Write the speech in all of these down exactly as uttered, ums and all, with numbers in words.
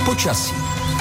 Počasí.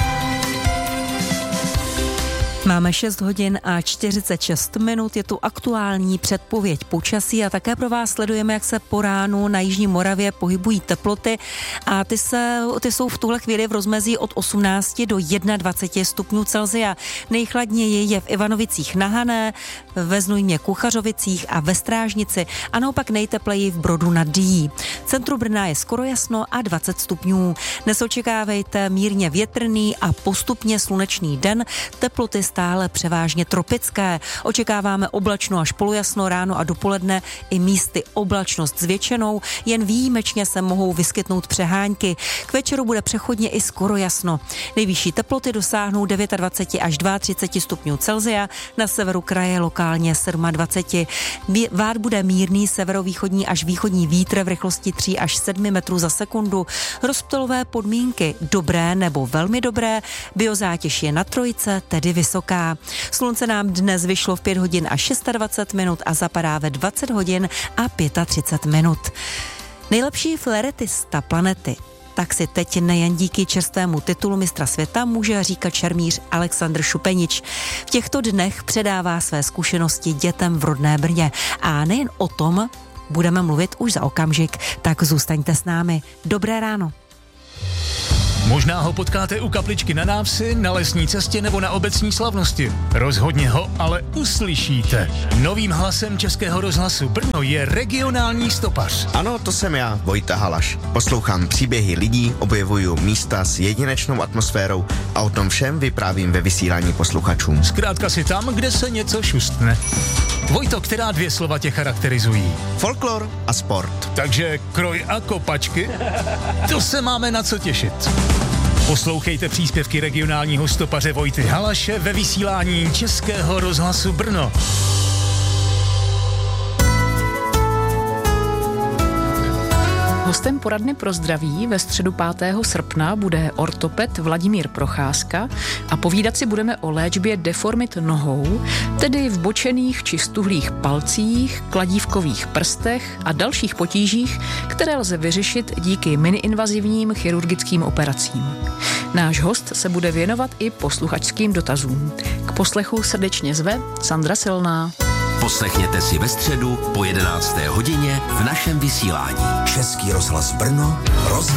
Máme šest hodin a čtyřicet šest minut, je tu aktuální předpověď počasí a také pro vás sledujeme, jak se po ránu na jižní Moravě pohybují teploty a ty, se, ty jsou v tuhle chvíli v rozmezí od osmnácti do dvaceti jednoho stupňů Celsia. Nejchladněji je v Ivanovicích na Hané, ve Znojmě Kuchařovicích a ve Strážnici a naopak nejtepleji v Brodu nad Dyjí. V centru Brna je skoro jasno a dvacet stupňů. Dnes očekávejte mírně větrný a postupně slunečný den, teploty stále převážně tropické. Očekáváme oblačno až polojasno ráno a dopoledne i místy oblačnost s většinou, jen výjimečně se mohou vyskytnout přehánky. K večeru bude přechodně i skoro jasno. Nejvyšší teploty dosáhnou dvacet devět až třicet dva stupňů Celsia, na severu kraje lokálně dvacet sedm. Vát bude mírný severovýchodní až východní vítr v rychlosti tři až sedm metrů za sekundu. Rozptylové podmínky dobré nebo velmi dobré, biozátěž je na trojce, tedy vysoká. Slunce nám dnes vyšlo v pět hodin a dvacet šest minut a zapadá ve dvacet hodin a třicet pět minut. Nejlepší fléretista planety, tak si teď nejen díky čerstvému titulu mistra světa může říkat šermíř Alexandr Šupenič. V těchto dnech předává své zkušenosti dětem v rodné Brně. A nejen o tom budeme mluvit už za okamžik, tak zůstaňte s námi. Dobré ráno. Možná ho potkáte u kapličky na návsi, na lesní cestě nebo na obecní slavnosti. Rozhodně ho ale uslyšíte. Novým hlasem Českého rozhlasu Brno je regionální stopař. Ano, to jsem já, Vojta Halaš. Poslouchám příběhy lidí, objevuju místa s jedinečnou atmosférou a o tom všem vyprávím ve vysílání posluchačům. Zkrátka si tam, kde se něco šustne. Vojto, která dvě slova tě charakterizují? Folklor a sport. Takže kroj a kopačky? To se máme na co těšit. Poslouchejte příspěvky regionálního stopaře Vojty Halaše ve vysílání Českého rozhlasu Brno. Hostem poradny pro zdraví ve středu pátého srpna bude ortoped Vladimír Procházka a povídat si budeme o léčbě deformit nohou, tedy v bočených či stuhlých palcích, kladívkových prstech a dalších potížích, které lze vyřešit díky miniinvazivním chirurgickým operacím. Náš host se bude věnovat i posluchačským dotazům. K poslechu srdečně zve Sandra Silná. Poslechněte si ve středu po jedenácté hodině v našem vysílání. Český rozhlas Brno, rozhlas